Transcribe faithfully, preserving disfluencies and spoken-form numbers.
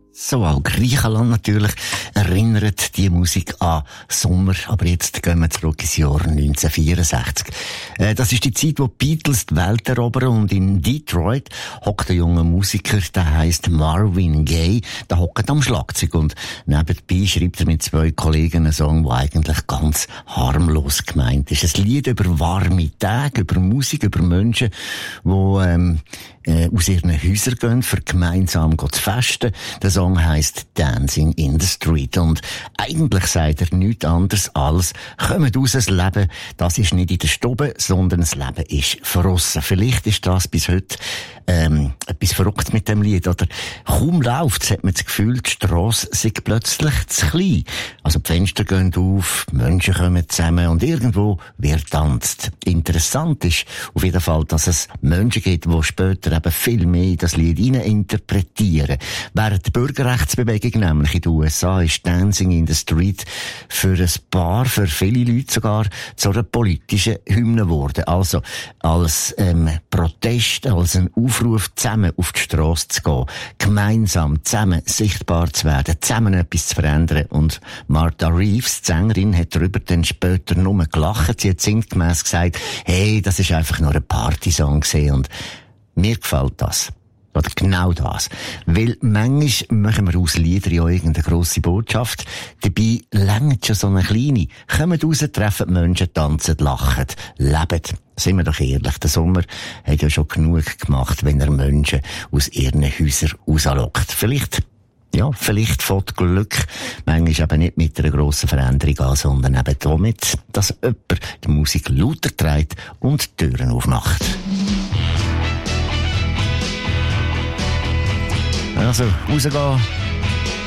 So, auch Griechenland natürlich erinnert die Musik an Sommer. Aber jetzt gehen wir zurück ins Jahr neunzehnhundertvierundsechzig. Äh, das ist die Zeit, wo die Beatles die Welt erobern, und in Detroit hockt ein junger Musiker, der heisst Marvin Gaye, der hockt am Schlagzeug, und nebenbei schreibt er mit zwei Kollegen einen Song, der eigentlich ganz harmlos gemeint ist. Ein Lied über warme Tage, über Musik, über Menschen, die ähm, äh, aus ihren Häusern gehen, für gemeinsam zu festen. Der Song heisst Dancing in the Street, und eigentlich sagt er nichts anderes als: kommt raus, das Leben, das ist nicht in der Stube, sondern das Leben ist verrossen. Vielleicht ist das bis heute ähm, etwas verrückt mit dem Lied, oder kaum läuft's, hat man das Gefühl, die Strasse sei plötzlich zu klein. Also die Fenster gehen auf, Menschen kommen zusammen und irgendwo wird tanzt. Interessant ist auf jeden Fall, dass es Menschen gibt, die später eben viel mehr das Lied hinein interpretieren. Während die Bürgerrechtsbewegung nämlich in den U S A ist Dancing in the Street für ein paar, für viele Leute sogar, zu einer politischen Hymne geworden. Also als ähm, Protest, als ein Aufruf, zusammen auf die Strasse zu gehen, gemeinsam zusammen sichtbar zu werden, zusammen etwas zu verändern. Und Martha Reeves, die Sängerin, hat darüber dann später nur gelacht. Sie hat sinngemäss gesagt, hey, das ist einfach nur ein Partysong gewesen. Und mir gefällt das. Oder genau das. Weil manchmal machen wir aus Liedern ja irgendeine grosse Botschaft. Dabei reicht schon so eine kleine. Kommt raus, treffen Menschen, tanzen, lachen, leben. Sind wir doch ehrlich, der Sommer hat ja schon genug gemacht, wenn er Menschen aus ihren Häusern rauslockt. Vielleicht, ja, vielleicht fängt Glück manchmal eben nicht mit einer grossen Veränderung an, sondern eben damit, dass jemand die Musik lauter trägt und die Türen aufmacht. Also, rausgehen,